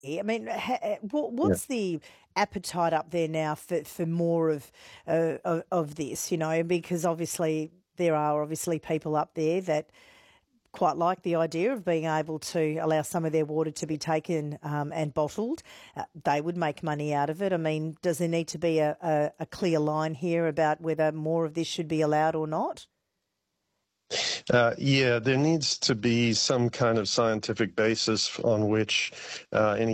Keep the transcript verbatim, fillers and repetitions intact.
I mean, ha- uh, what, Yeah. what's the appetite up there now for, for more of, uh, of of this? You know, because obviously there are obviously people up there that quite like the idea of being able to allow some of their water to be taken um, and bottled. Uh, they would make money out of it. I mean, does there need to be a, a, a clear line here about whether more of this should be allowed or not? Uh, yeah, there needs to be some kind of scientific basis on which uh, any